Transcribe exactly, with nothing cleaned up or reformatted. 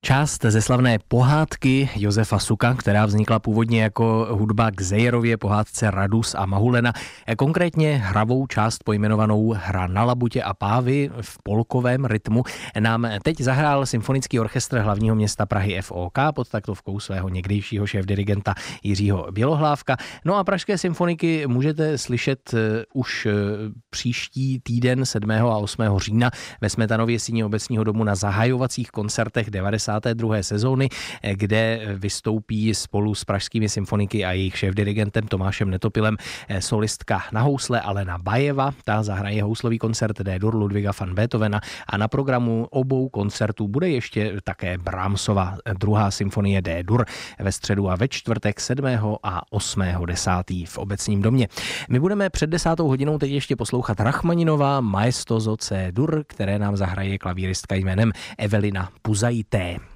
Část ze slavné pohádky Josefa Suka, která vznikla původně jako hudba k Zejerově pohádce Radus a Mahulena, konkrétně hravou část pojmenovanou Hra na labutě a pávy v polkovém rytmu, nám teď zahrál Symfonický orchestr hlavního města Prahy F O K pod taktovkou svého někdejšího šéfdirigenta Jiřího Bělohlávka. No a pražské symfoniky můžete slyšet už příští týden sedmého a osmého října ve Smetanově síni Obecního domu na zahajovacích koncertech devadesáté druhé sezóny, kde vystoupí spolu s pražskými symfoniky a jejich šéfdirigentem Tomášem Netopilem solistka na housle Alena Bajeva. Ta zahraje houslový koncert D-dur Ludwiga van Beethovena a na programu obou koncertů bude ještě také Brahmsova druhá symfonie D-dur ve středu a ve čtvrtek sedmého a osmého desátého v Obecním domě. My budeme před desátou hodinou teď ještě poslouchat Rachmaninova Maestoso C-dur, které nám zahraje klavíristka jménem Evelina Puzajité.